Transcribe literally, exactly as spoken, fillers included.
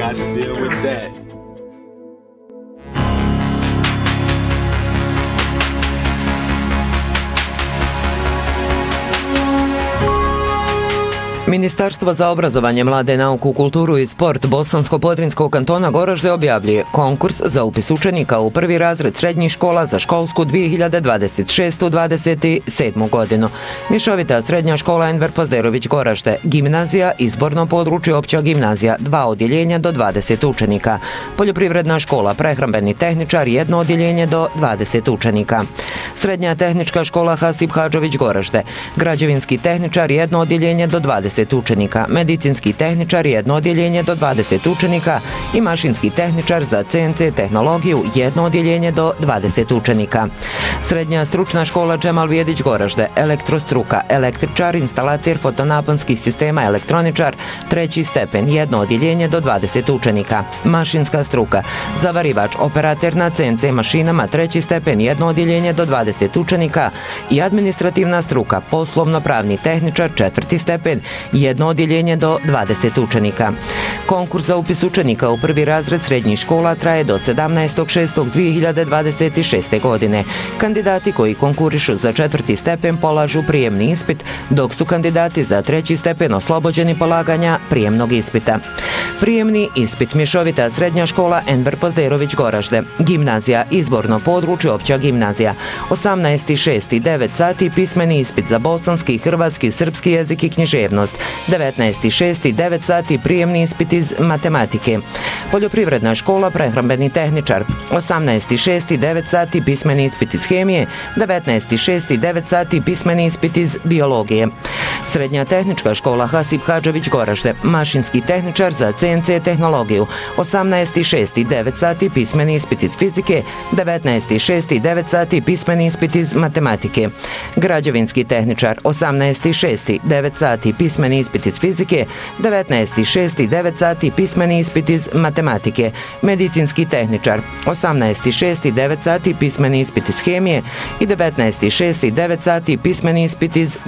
how to deal with that. Ministarstvo za obrazovanje, mlade, nauku, kulturu i sport Bosansko-Podrinjskog kantona Goražde objavljuje konkurs za upis učenika u prvi razred srednjih škola za školsku dvije hiljade dvadeset šeste dvadeset sedmu godinu. Mješovita srednja škola Enver Pozderović Goražde, gimnazija, izborno područje opća gimnazija, dva odjeljenja do dvadeset učenika. Poljoprivredna škola, prehrambeni tehničar, jedno odjeljenje do dvadeset učenika. Srednja tehnička škola Hasip Hadžović Goražde, građevinski tehničar, jedno odjeljenje do dvadeset učenika, medicinski tehničar, jedno odjeljenje do dvadeset učenika i mašinski tehničar za C N C tehnologiju, jedno odjeljenje do dvadeset učenika. Srednja stručna škola Džemal Vjedić Goražde, elektrostruka, električar, instalater fotonaponskih sistema, elektroničar, treći stepen, jedno odjeljenje do dvadeset učenika. Mašinska struka, zavarivač, operater na C N C mašinama, treći stepen, jedno odjeljenje do dvadeset učenika i administrativna struka, poslovno-pravni tehničar, četvrti stepen, jedno odjeljenje do dvadeset učenika. Konkurs za upis učenika u prvi razred srednjih škola traje do sedamnaestog šestog dvije hiljade dvadeset šeste godine. Kandidati koji konkurišu za četvrti stepen polažu prijemni ispit, dok su kandidati za treći stepen oslobođeni polaganja prijemnog ispita. Prijemni ispit mješovita srednja škola Enver Pozderović Goražde, gimnazija, izborno područje opća gimnazija, osamnaesti šesti devet sati pismeni ispit za bosanski, hrvatski, srpski jezik i književnost, devetnaesti šesti devet sati prijemni ispit iz matematike. Poljoprivredna škola, prehrambeni tehničar, osamnaesti šesti devet sati pismeni ispit iz hemije, devetnaesti šesti devet sati pismeni ispit iz biologije. Srednja tehnička škola Hasip Hadžović Goražde, mašinski tehničar za C N C tehnologiju, osamnaesti šesti devet sati pismeni ispit iz fizike, devetnaesti šesti devet sati pismeni ispit iz matematike. Građevinski tehničar, osamnaesti šesti devet sati pismeni ispit iz fizike, devetnaesti šesti devet sati pismeni ispit iz matematike. Medicinski tehničar, osamnaesti šesti devet sati pismeni ispit iz hemije i devetnaesti šesti devet sati pismeni ispit iz